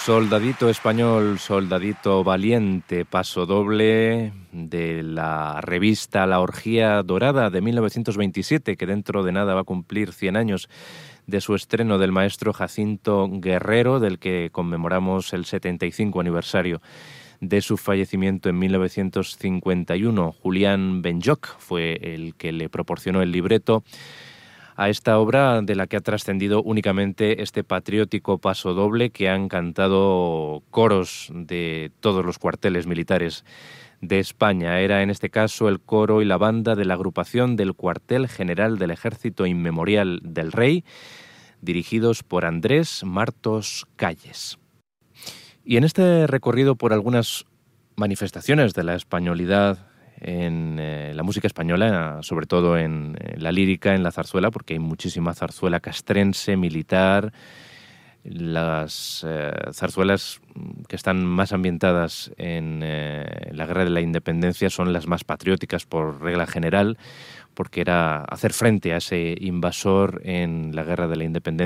Soldadito español, soldadito valiente, paso doble de la revista La Orgía Dorada de 1927, que dentro de nada va a cumplir 100 años de su estreno, del maestro Jacinto Guerrero, del que conmemoramos el 75 aniversario de su fallecimiento en 1951. Julián Benlloch fue el que le proporcionó el libreto a esta obra, de la que ha trascendido únicamente este patriótico paso doble que han cantado coros de todos los cuarteles militares de España. Era en este caso el coro y la banda de la agrupación del Cuartel General del Ejército Inmemorial del Rey, dirigidos por Andrés Martos Calles. Y en este recorrido por algunas manifestaciones de la españolidad en la música española, sobre todo en la lírica, en la zarzuela, porque hay muchísima zarzuela castrense, militar. Las zarzuelas que están más ambientadas en la Guerra de la Independencia son las más patrióticas por regla general, porque era hacer frente a ese invasor en la Guerra de la Independencia